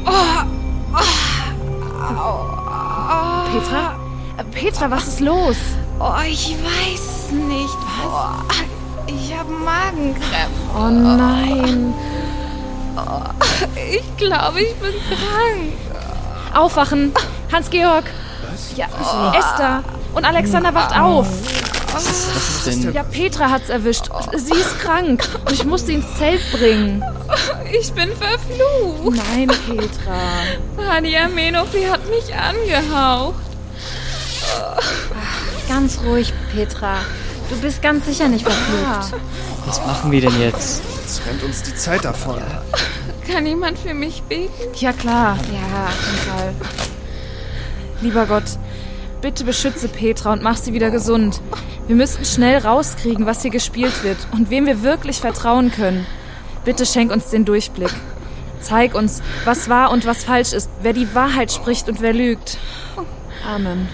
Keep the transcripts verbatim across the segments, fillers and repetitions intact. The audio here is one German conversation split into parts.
Oh. Oh. Petra? Petra, was ist los? Oh, ich weiß nicht. Was? Oh, ich habe Magenkrämpfe. Oh nein. Oh, ich glaube, ich bin krank. Aufwachen. Hans-Georg. Was? Ja, Esther. Und Alexander wacht auf. Was ist denn? Ja, Petra hat's erwischt. Sie ist krank. Und ich muss sie ins Zelt bringen. Ich bin verflucht. Nein, Petra. Pani Amenope hat mich angehaucht. Ganz ruhig, Petra. Du bist ganz sicher nicht verflucht. Was machen wir denn jetzt? Jetzt rennt uns die Zeit davon. Kann jemand für mich beten? Ja, klar. Ja, auf jeden Fall. Lieber Gott, bitte beschütze Petra und mach sie wieder gesund. Wir müssen schnell rauskriegen, was hier gespielt wird und wem wir wirklich vertrauen können. Bitte schenk uns den Durchblick. Zeig uns, was wahr und was falsch ist, wer die Wahrheit spricht und wer lügt. Amen.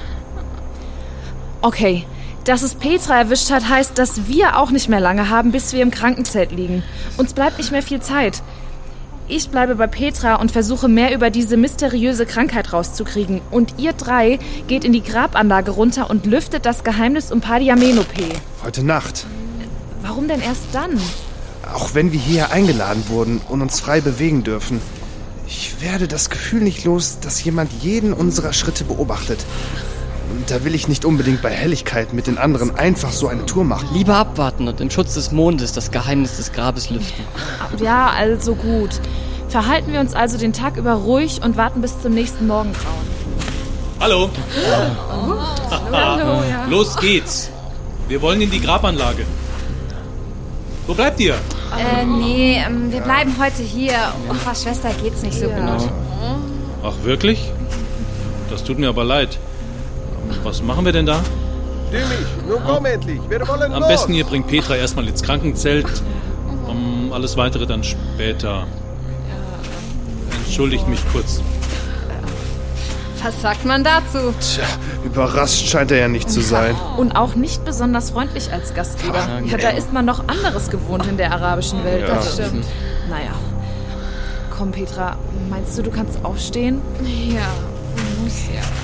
Okay, dass es Petra erwischt hat, heißt, dass wir auch nicht mehr lange haben, bis wir im Krankenzelt liegen. Uns bleibt nicht mehr viel Zeit. Ich bleibe bei Petra und versuche mehr über diese mysteriöse Krankheit rauszukriegen. Und ihr drei geht in die Grabanlage runter und lüftet das Geheimnis um Pani Amenope. Heute Nacht. Warum denn erst dann? Auch wenn wir hierher eingeladen wurden und uns frei bewegen dürfen. Ich werde das Gefühl nicht los, dass jemand jeden unserer Schritte beobachtet. Und da will ich nicht unbedingt bei Helligkeit mit den anderen einfach so eine Tour machen. Lieber abwarten und im Schutz des Mondes das Geheimnis des Grabes lüften. Ja, also gut. Verhalten wir uns also den Tag über ruhig und warten bis zum nächsten Morgengrauen. Hallo. Hallo, ja. Los geht's. Wir wollen in die Grabanlage. Wo bleibt ihr? Äh, nee, ähm, wir bleiben heute hier. Unserer Schwester geht's nicht so gut. Ach, wirklich? Das tut mir aber leid. Was machen wir denn da? Stimmig, nun komm endlich, wir wollen Am los. besten ihr bringt Petra erstmal ins Krankenzelt. Um, alles weitere dann später. Entschuldigt mich kurz. Was sagt man dazu? Tja, überrascht scheint er ja nicht zu sein. Und auch nicht besonders freundlich als Gastgeber. Ja, da ist man noch anderes gewohnt in der arabischen Welt. Ja. Das stimmt. Naja. Komm, Petra, meinst du, du kannst aufstehen? Ja, muss ja.